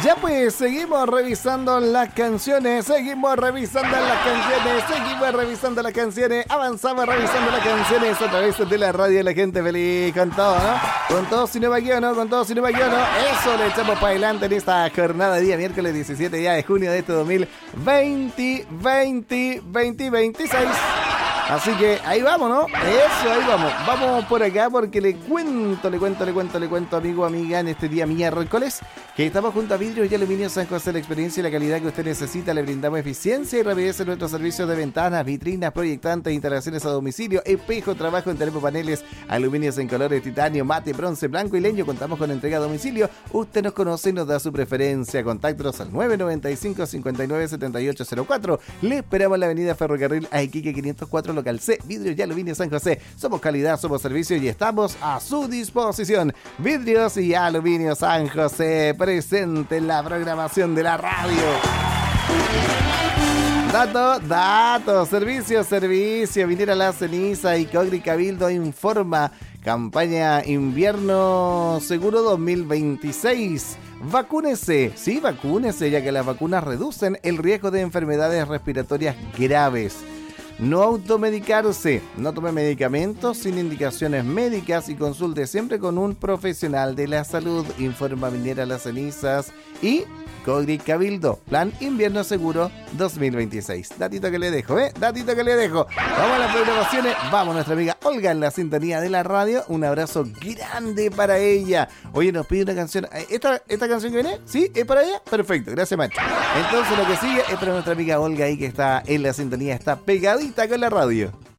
Ya pues, seguimos revisando las canciones, avanzamos revisando las canciones a través de la radio de la gente feliz, con todo, ¿no? Con todo sin evacueo, ¿no? Eso le echamos para adelante en esta jornada de día miércoles 17 de junio de este 2026. Así que ahí vamos, ¿no? Eso, ahí vamos. Vamos por acá porque le cuento, amigo, amiga, en este día miércoles, que estamos junto a Vidrios y Aluminio San José. La experiencia y la calidad que usted necesita. Le brindamos eficiencia y rapidez en nuestros servicios de ventanas, vitrinas, proyectantes, instalaciones a domicilio, espejo, trabajo en termopaneles, aluminios en colores titanio, mate, bronce, blanco y leño. Contamos con entrega a domicilio. Usted nos conoce y nos da su preferencia. Contáctenos al 995-597804. Le esperamos en la avenida Ferrocarril a Iquique 504, local C, Vidrios y Aluminio San José. Somos calidad, somos servicio y estamos a su disposición. Vidrios y Aluminio San José, presente en la programación de la radio. Dato, servicio. Minera La Ceniza y Cogri Cabildo informa. Campaña Invierno Seguro 2026. Vacúnese, ya que las vacunas reducen el riesgo de enfermedades respiratorias graves. No automedicarse, no tome medicamentos sin indicaciones médicas y consulte siempre con un profesional de la salud, informa Minera Las Cenizas y Cogri Cabildo, Plan Invierno Seguro 2026. Datito que le dejo. Vamos a las programaciones, vamos nuestra amiga Olga en la sintonía de la radio, un abrazo grande para ella. Oye, nos pide una canción, ¿esta canción que viene? ¿Sí? ¿Es para ella? Perfecto, gracias Macho. Entonces lo que sigue es para nuestra amiga Olga ahí que está en la sintonía, está pegadita con la radio.